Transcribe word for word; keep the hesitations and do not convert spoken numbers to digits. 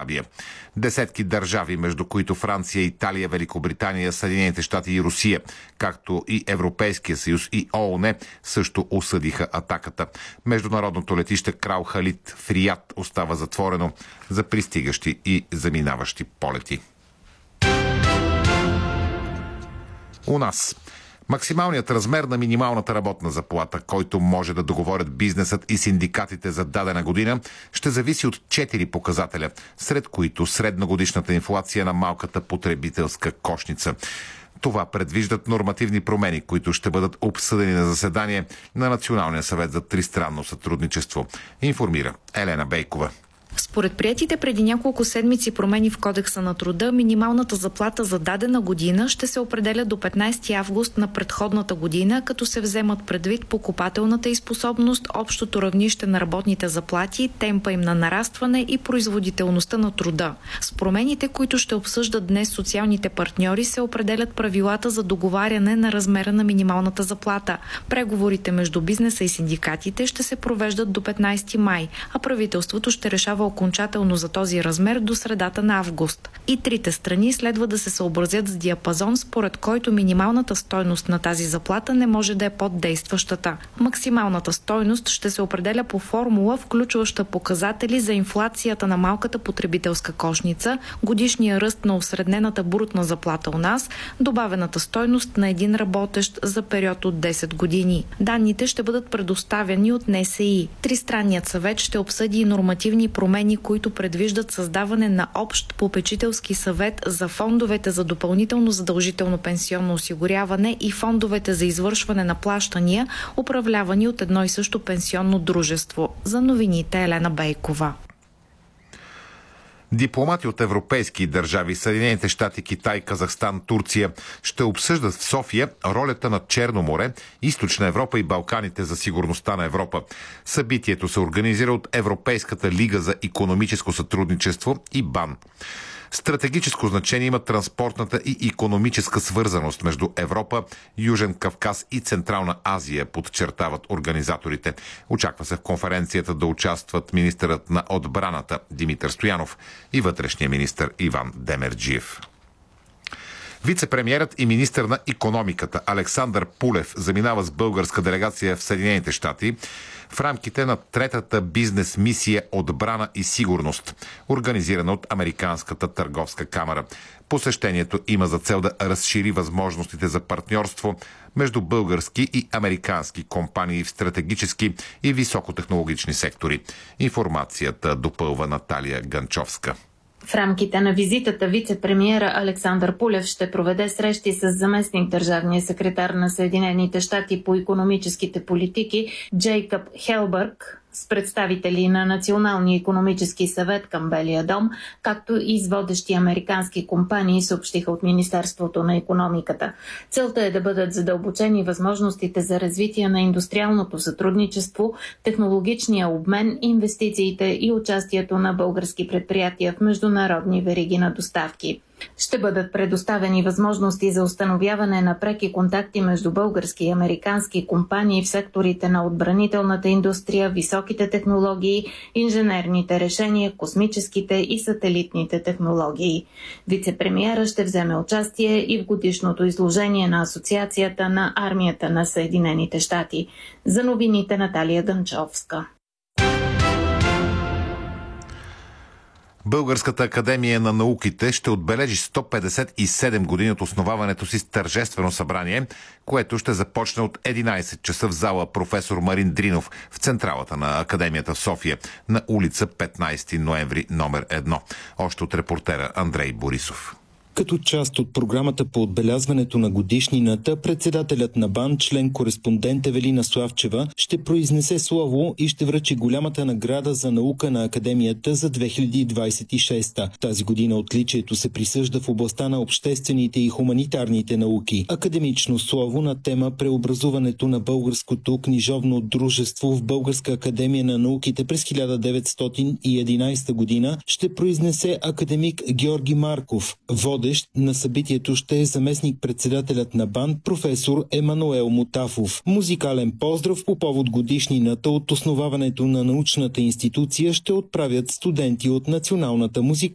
Арабия. Десетки държави, между които Франция, Италия, Великобритания, Съединените щати и Русия, както и Европейския съюз и ООН, също осъдиха атаката. Международното летище Крал Халид в Риад остава затворено за пристигащи и заминаващи полети. У нас максималният размер на минималната работна заплата, който може да договорят бизнесът и синдикатите за дадена година, ще зависи от четири показателя, сред които средногодишната инфлация на малката потребителска кошница. Това предвиждат нормативни промени, които ще бъдат обсъдени на заседание на Националния съвет за тристранно сътрудничество, информира Елена Бейкова. Според приетите преди няколко седмици промени в Кодекса на труда, минималната заплата за дадена година ще се определя до петнайсети август на предходната година, като се вземат предвид покупателната и способност, общото равнище на работните заплати, темпа им на нарастване и производителността на труда. С промените, които ще обсъждат днес социалните партньори, се определят правилата за договаряне на размера на минималната заплата. Преговорите между бизнеса и синдикатите ще се провеждат до петнайсети май, а правителството ще решава окончателно за този размер до средата на август. И трите страни следва да се съобразят с диапазон, според който минималната стойност на тази заплата не може да е под действащата. Максималната стойност ще се определя по формула, включваща показатели за инфлацията на малката потребителска кошница, годишния ръст на осреднената брутна заплата у нас, добавената стойност на един работещ за период от десет години. Данните ще бъдат предоставени от Н С И. Тристранният съвет ще обсъди и нормативни промени, които предвиждат създаване на общ попечителски съвет за фондовете за допълнително задължително пенсионно осигуряване и фондовете за извършване на плащания, управлявани от едно и също пенсионно дружество. За новините Елена Бейкова. Дипломати от европейски държави, Съединените щати, Китай, Казахстан, Турция ще обсъждат в София ролята на Черно море, Източна Европа и Балканите за сигурността на Европа. Събитието се организира от Европейската лига за икономическо сътрудничество и БАН. Стратегическо значение има транспортната и икономическа свързаност между Европа, Южен Кавказ и Централна Азия, подчертават организаторите. Очаква се в конференцията да участват министърът на отбраната Димитър Стоянов и вътрешния министър Иван Демерджиев. Вице-премиерът и министър на икономиката Александър Пулев заминава с българска делегация в Съединените щати в рамките на третата бизнес мисия отбрана и сигурност, организирана от Американската търговска камара. Посещението има за цел да разшири възможностите за партньорство между български и американски компании в стратегически и високотехнологични сектори. Информацията допълва Наталия Ганчовска. В рамките на визитата вице-премиера Александър Пулев ще проведе срещи с заместник държавния секретар на Съединените щати по икономическите политики Джейкъб Хелбърг, с представители на Националния икономически съвет към Белия дом, както и с водещи американски компании, съобщиха от Министерството на икономиката. Целта е да бъдат задълбочени възможностите за развитие на индустриалното сътрудничество, технологичния обмен, инвестициите и участието на български предприятия в международни вериги на доставки. Ще бъдат предоставени възможности за установяване на преки контакти между български и американски компании в секторите на отбранителната индустрия, високите технологии, инженерните решения, космическите и сателитните технологии. Вице-премиера ще вземе участие и в годишното изложение на Асоциацията на армията на Съединените щати. За новините Наталия Ганчовска. Българската академия на науките ще отбележи сто петдесет и седем години от основаването си с тържествено събрание, което ще започне от единайсет часа в зала професор Марин Дринов в централата на Академията в София на улица петнайсети ноември номер едно. Още от репортера Андрей Борисов. Като част от програмата по отбелязването на годишнината, председателят на БАН, член-кореспондент Евелина Славчева, ще произнесе слово и ще връчи голямата награда за наука на Академията за две хиляди двайсет и шеста. Тази година отличието се присъжда в областта на обществените и хуманитарните науки. Академично слово на тема преобразуването на българското книжовно дружество в Българска академия на науките през хиляда деветстотин и единайсета година ще произнесе академик Георги Марков. Водещ на събитието ще е заместник-председателят на БАН професор Емануел Мутафов. Музикален поздрав по повод годишнината от основаването на научната институция ще отправят студенти от Националната музикална